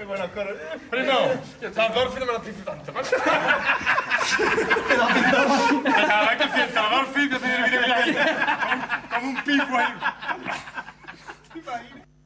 E buona ancora. Primo, t'adoro fino a me la più tanto. Anche se t'adoro fino a me la più tanto. Come un pipo.